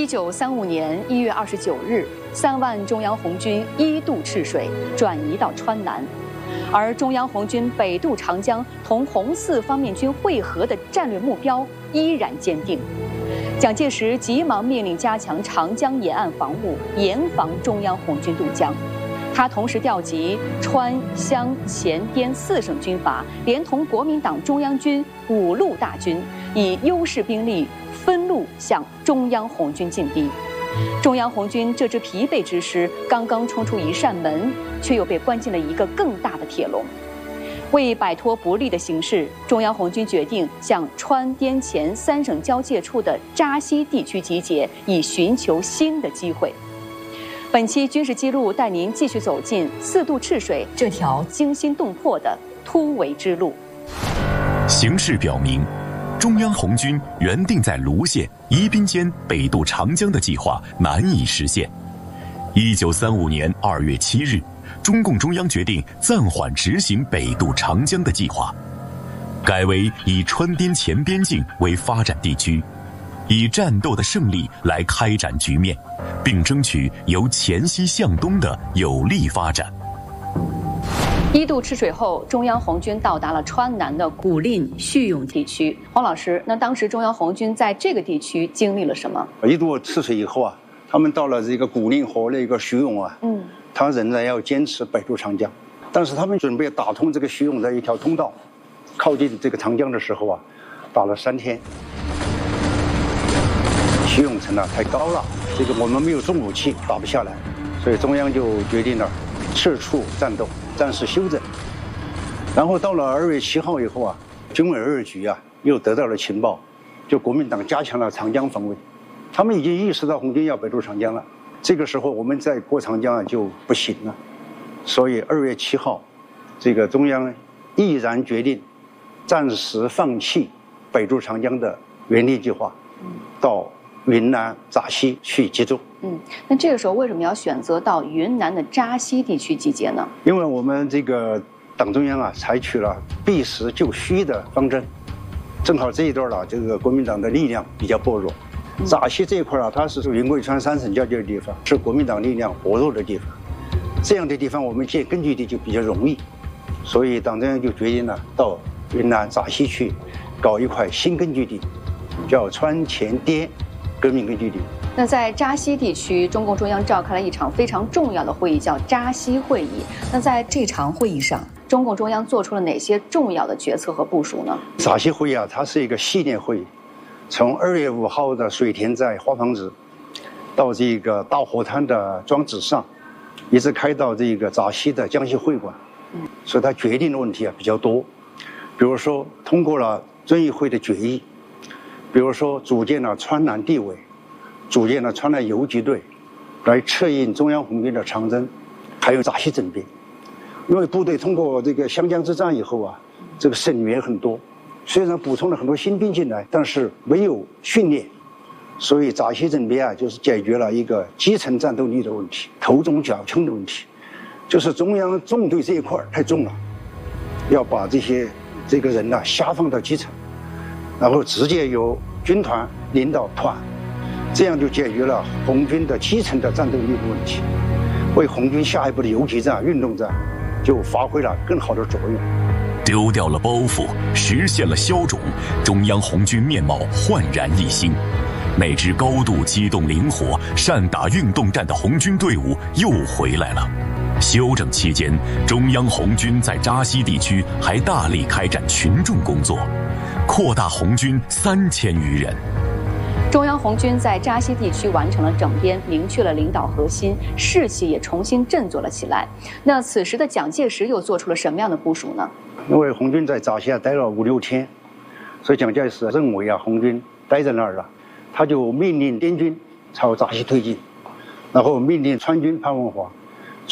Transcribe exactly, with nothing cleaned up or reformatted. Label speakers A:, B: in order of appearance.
A: 一九三五年一月二十九日，三万中央红军一渡赤水，转移到川南，而中央红军北渡长江同红四方面军会合的战略目标依然坚定。蒋介石急忙命令加强长江沿岸防务，严防中央红军渡江。他同时调集川、湘、黔、滇四省军阀，连同国民党中央军五路大军，以优势兵力分路向中央红军进逼。中央红军这支疲惫之师刚刚冲出一扇门，却又被关进了一个更大的铁笼。为摆脱不利的形势，中央红军决定向川、滇、黔三省交界处的扎西地区集结，以寻求新的机会。本期军事记录带您继续走进四渡赤水这条惊心动魄的突围之路。
B: 形势表明，中央红军原定在泸县、宜宾间北渡长江的计划难以实现。一九三五年二月七日，中共中央决定暂缓执行北渡长江的计划，改为以川滇黔边境为发展地区，以战斗的胜利来开展局面，并争取由黔西向东的有利发展。
A: 一渡赤水后，中央红军到达了川南的古蔺、叙永地区。黄老师，那当时中央红军在这个地区经历了什么？
C: 一渡赤水以后啊，他们到了这个古蔺和那个叙永啊，嗯，他仍然要坚持北渡长江，但是他们准备打通这个叙永的一条通道，靠近这个长江的时候啊，打了三天。叙永城啊太高了，这个我们没有重武器打不下来，所以中央就决定了撤出战斗，暂时休整。然后到了二月七号以后啊，军委二局啊又得到了情报，就国民党加强了长江防卫，他们已经意识到红军要北渡长江了。这个时候我们再过长江啊就不行了，所以二月七号，这个中央毅然决定暂时放弃北渡长江的原定计划，到云南扎西去集中。
A: 嗯，那这个时候为什么要选择到云南的扎西地区集结呢？
C: 因为我们这个党中央啊采取了避实就虚的方针，正好这一段啊，这个国民党的力量比较薄弱。扎西这一块啊，它是云贵川三省交界的地方，是国民党力量薄弱的地方。这样的地方我们建根据地就比较容易，所以党中央就决定了到云南扎西去搞一块新根据地，叫川黔滇革命根据地。
A: 那在扎西地区，中共中央召开了一场非常重要的会议，叫扎西会议。那在这场会议上，中共中央做出了哪些重要的决策和部署呢？
C: 扎西会议啊，它是一个系列会议，从二月五号的水田在花房子，到这个大河滩的庄子上，一直开到这个扎西的江西会馆。嗯，所以它决定的问题啊比较多，比如说通过了遵义会的决议，比如说组建了川南地委，组建了川南游击队，来策应中央红军的长征，还有扎西整编。因为部队通过这个湘江之战以后啊，这个省员很多，虽然补充了很多新兵进来，但是没有训练，所以扎西整编啊，就是解决了一个基层战斗力的问题，头重脚轻的问题，就是中央重队这一块太重了，要把这些这个人呢、啊、下放到基层，然后直接由军团领导团，这样就解决了红军的基层的战斗力的问题，为红军下一步的游击战、运动战就发挥了更好的作用。
B: 丢掉了包袱，实现了消肿，中央红军面貌焕然一新。那支高度机动灵活、善打运动战的红军队伍又回来了。休整期间，中央红军在扎西地区还大力开展群众工作，扩大红军三千余人。
A: 中央红军在扎西地区完成了整编，明确了领导核心，士气也重新振作了起来。那此时的蒋介石又做出了什么样的部署呢？
C: 因为红军在扎西待了五六天，所以蒋介石认为啊，红军待在那儿了，他就命令滇军朝扎西推进，然后命令川军潘文华